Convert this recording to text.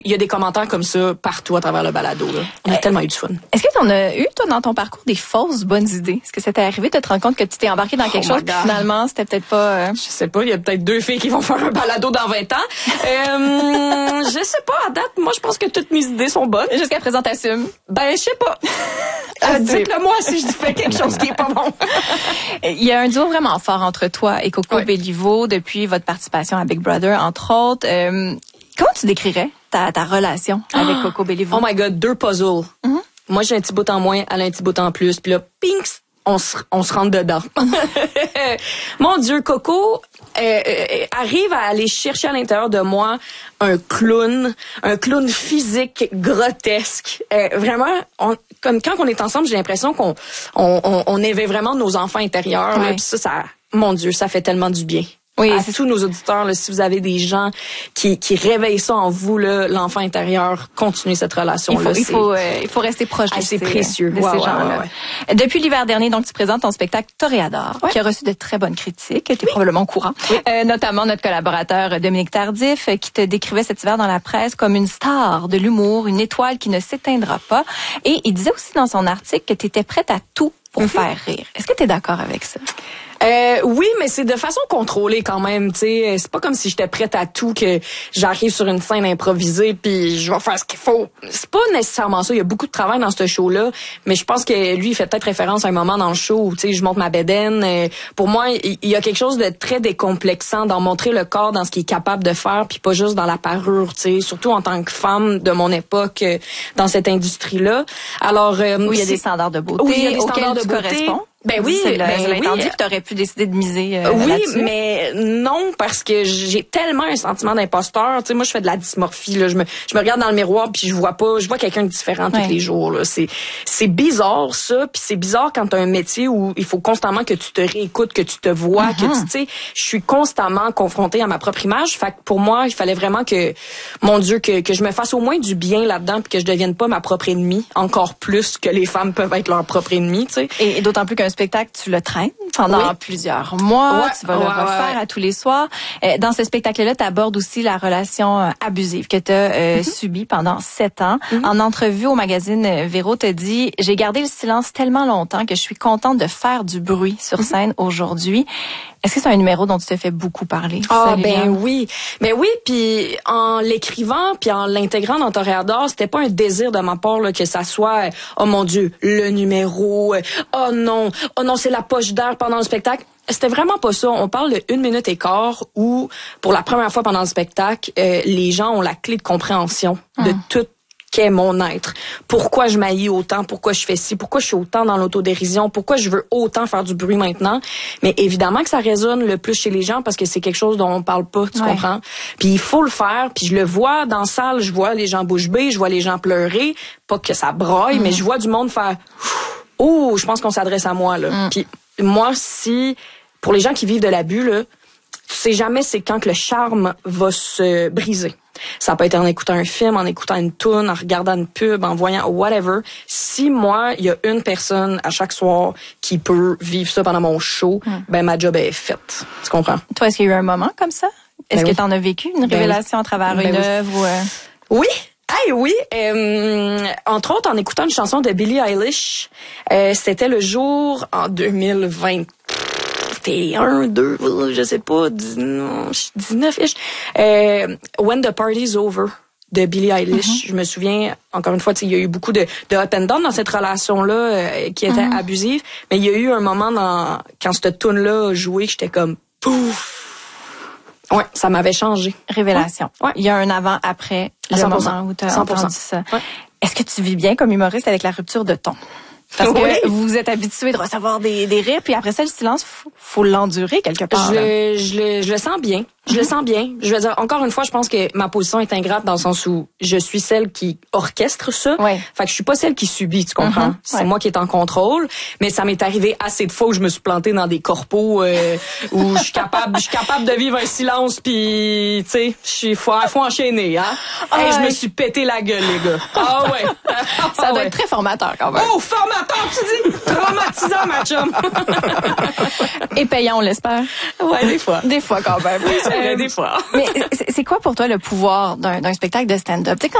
Il y a des commentaires comme ça partout à travers le balado. Là. On a tellement eu de fun. Est-ce que tu en as eu, toi, dans ton parcours, des fausses bonnes idées? Est-ce que ça t'est arrivé de te rendre compte que tu t'es embarqué dans quelque chose, puis finalement, c'était peut-être pas... Je sais pas, il y a peut-être 2 filles qui vont faire un balado dans 20 ans. Je sais pas, à date, moi, je pense que toutes mes idées sont bonnes. Jusqu'à présent, t'assumes? Ben, je sais pas. Dites-le moi si je fais quelque chose qui est pas bon. Il y a un duo vraiment fort entre toi et Coco Bellivo depuis votre participation à Big Brother, entre autres. Comment tu décrirais ta relation avec Coco Bellivo? Oh my God, 2 puzzles. Moi, j'ai un petit bout en moins, elle a un petit bout en plus. Puis là, pinks, on se rentre dedans. Mon Dieu, Coco arrive à aller chercher à l'intérieur de moi un clown physique grotesque. Vraiment, comme quand on est ensemble, j'ai l'impression qu'on éveille vraiment nos enfants intérieurs. Puis ça, mon Dieu, ça fait tellement du bien. Oui, à tous nos auditeurs, là, si vous avez des gens qui réveillent ça en vous, là, l'enfant intérieur, continuez cette relation-là. Il faut rester proche de c'est précieux. De ces gens-là. Depuis l'hiver dernier, donc, tu présentes ton spectacle Toréador, qui a reçu de très bonnes critiques. Tu es probablement au courant. Notamment notre collaborateur Dominique Tardif, qui te décrivait cet hiver dans la presse comme une star de l'humour, une étoile qui ne s'éteindra pas. Et il disait aussi dans son article que tu étais prête à tout pour faire rire. Est-ce que tu es d'accord avec ça? Oui, mais c'est de façon contrôlée quand même, tu sais. C'est pas comme si j'étais prête à tout, que j'arrive sur une scène improvisée puis je vais faire ce qu'il faut. C'est pas nécessairement ça. Il y a beaucoup de travail dans ce show-là, mais je pense que lui, il fait peut-être référence à un moment dans le show où, tu sais, je monte ma bédaine. Pour moi, il y a quelque chose de très décomplexant dans montrer le corps dans ce qu'il est capable de faire puis pas juste dans la parure, tu sais. Surtout en tant que femme de mon époque dans cette industrie-là. Alors, où il y a des standards de beauté oui, il y a des auxquels standards de tu beauté. corresponds. Ben oui, c'est l'intendu que tu aurais pu décider de miser oui, là-dessus. mais non, parce que j'ai tellement un sentiment d'imposteur. Tu sais, moi, je fais de la dysmorphie. Là. Je me regarde dans le miroir puis je vois quelqu'un de différent tous les jours. Là. C'est bizarre ça, puis c'est bizarre quand tu as un métier où il faut constamment que tu te réécoutes, que tu te vois, que tu sais, je suis constamment confrontée à ma propre image. Fait que pour moi, il fallait vraiment que, mon Dieu, que je me fasse au moins du bien là-dedans, puis que je devienne pas ma propre ennemie, encore plus que les femmes peuvent être leur propre ennemie, tu sais. Et d'autant plus qu'un spectacle, tu le traînes pendant plusieurs mois, tu vas le refaire à tous les soirs. Dans ce spectacle-là, tu abordes aussi la relation abusive que tu as subie pendant 7 ans. En entrevue au magazine Véro, te dit: j'ai gardé le silence tellement longtemps que je suis contente de faire du bruit sur scène aujourd'hui. Est-ce que c'est un numéro dont tu te fais beaucoup parler? Ben oui. Mais oui, puis en l'écrivant puis en l'intégrant dans Toréador, c'était pas un désir de ma part là, que ça soit oh mon Dieu, le numéro, oh non, c'est la poche d'air pendant le spectacle. C'était vraiment pas ça. On parle de 1 minute et quart où, pour la première fois pendant le spectacle, les gens ont la clé de compréhension de tout qu'est mon être. Pourquoi je m'haïs autant, pourquoi je fais ci, pourquoi je suis autant dans l'autodérision, pourquoi je veux autant faire du bruit maintenant. Mais évidemment que ça résonne le plus chez les gens parce que c'est quelque chose dont on parle pas, tu comprends? Puis il faut le faire, puis je le vois dans la salle, je vois les gens bouche bée, je vois les gens pleurer, pas que ça broye, mais je vois du monde faire « Oh, je pense qu'on s'adresse à moi, là. » Puis moi, pour les gens qui vivent de l'abus, là, tu sais jamais c'est quand que le charme va se briser. Ça peut être en écoutant un film, en écoutant une toune, en regardant une pub, en voyant whatever. Si moi, il y a une personne à chaque soir qui peut vivre ça pendant mon show, ben ma job est faite. Tu comprends? Toi, est-ce qu'il y a eu un moment comme ça? Est-ce que tu en as vécu une révélation à travers une œuvre? Oui. Hey, oui, entre autres en écoutant une chanson de Billie Eilish, c'était le jour en 2020. C'était 2, je sais pas, 19-ish. When the Party's Over de Billie Eilish. Je me souviens, encore une fois, il y a eu beaucoup de up and down dans cette relation-là qui était abusive. Mais il y a eu un moment quand cette tune-là a joué que j'étais comme pouf. Ouais, ça m'avait changé. Révélation. Ouais. Il y a un avant-après le moment où tu as entendu ça. Ouais. Est-ce que tu vis bien comme humoriste avec la rupture de ton? Parce que vous êtes habitué de recevoir des rires, puis après ça, le silence, faut l'endurer quelque part. Je le sens bien. Je le sens bien. Je veux dire, encore une fois, je pense que ma position est ingrate dans le sens où je suis celle qui orchestre ça. Fait que je suis pas celle qui subit, tu comprends? C'est moi qui est en contrôle. Mais ça m'est arrivé assez de fois où je me suis plantée dans des corpos où je suis capable de vivre un silence, puis tu sais, faut enchaîner, hein? Hey, je me suis pété la gueule, les gars. Ah ouais. Ça doit être très formateur quand même. Oh, formateur, tu dis? Traumatisant, ma chum. Et payant, on l'espère. Ouais, des fois. Des fois quand même. des fois. Mais c'est quoi pour toi le pouvoir d'un spectacle de stand-up? Tu sais,